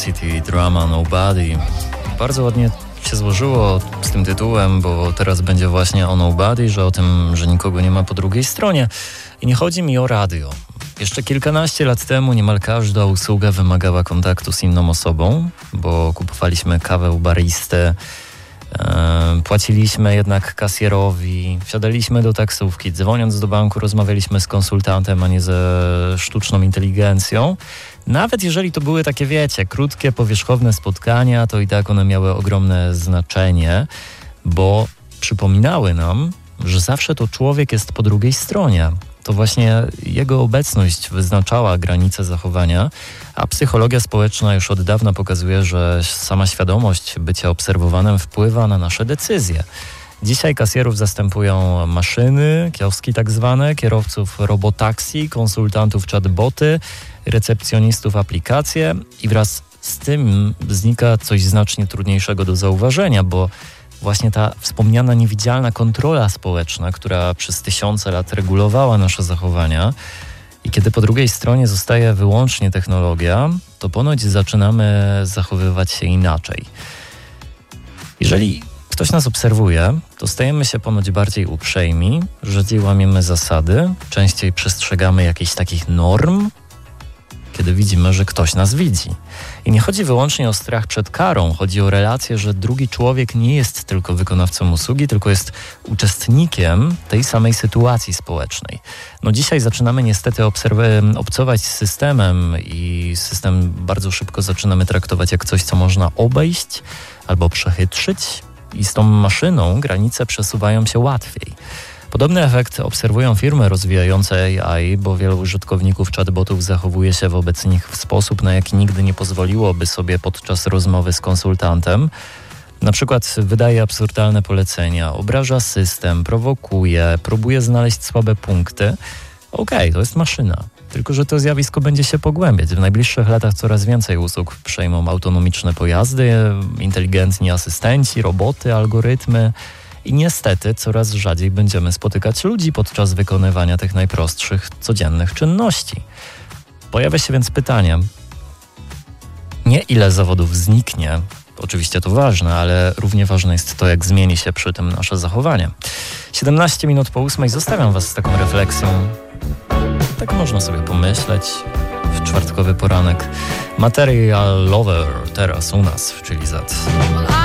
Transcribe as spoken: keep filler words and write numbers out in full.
City, Drama Nobody. Bardzo ładnie się złożyło z tym tytułem, bo teraz będzie właśnie o Nobody, że o tym, że nikogo nie ma po drugiej stronie. I nie chodzi mi o radio. Jeszcze kilkanaście lat temu niemal każda usługa wymagała kontaktu z inną osobą, bo kupowaliśmy kawę u baristy, e, płaciliśmy jednak kasjerowi, wsiadaliśmy do taksówki, dzwoniąc do banku rozmawialiśmy z konsultantem, a nie ze sztuczną inteligencją. Nawet jeżeli to były takie, wiecie, krótkie, powierzchowne spotkania, to i tak one miały ogromne znaczenie, bo przypominały nam, że zawsze to człowiek jest po drugiej stronie. To właśnie jego obecność wyznaczała granice zachowania, a psychologia społeczna już od dawna pokazuje, że sama świadomość bycia obserwowanym wpływa na nasze decyzje. Dzisiaj kasjerów zastępują maszyny, kioski tak zwane, kierowców robotaksi, konsultantów chatboty, recepcjonistów aplikacje i wraz z tym znika coś znacznie trudniejszego do zauważenia, bo właśnie ta wspomniana niewidzialna kontrola społeczna, która przez tysiące lat regulowała nasze zachowania i kiedy po drugiej stronie zostaje wyłącznie technologia, to ponoć zaczynamy zachowywać się inaczej. Jeżeli ktoś nas obserwuje, to stajemy się ponoć bardziej uprzejmi, rzadziej łamiemy zasady, częściej przestrzegamy jakichś takich norm, kiedy widzimy, że ktoś nas widzi. I nie chodzi wyłącznie o strach przed karą, chodzi o relację, że drugi człowiek nie jest tylko wykonawcą usługi, tylko jest uczestnikiem tej samej sytuacji społecznej. No dzisiaj zaczynamy niestety obserw- obcować z systemem i system bardzo szybko zaczynamy traktować jak coś, co można obejść albo przechytrzyć i z tą maszyną granice przesuwają się łatwiej. Podobny efekt obserwują firmy rozwijające A I, bo wielu użytkowników chatbotów zachowuje się wobec nich w sposób, na jaki nigdy nie pozwoliłoby sobie podczas rozmowy z konsultantem. Na przykład wydaje absurdalne polecenia, obraża system, prowokuje, próbuje znaleźć słabe punkty. Okej, okay, to jest maszyna. Tylko że to zjawisko będzie się pogłębiać. W najbliższych latach coraz więcej usług przejmą autonomiczne pojazdy, inteligentni asystenci, roboty, algorytmy. I niestety coraz rzadziej będziemy spotykać ludzi podczas wykonywania tych najprostszych, codziennych czynności. Pojawia się więc pytanie, nie ile zawodów zniknie, oczywiście to ważne, ale równie ważne jest to, jak zmieni się przy tym nasze zachowanie. siedemnaście minut po ósmej zostawiam Was z taką refleksją. Tak można sobie pomyśleć w czwartkowy poranek. Material Lover teraz u nas w Chili Z.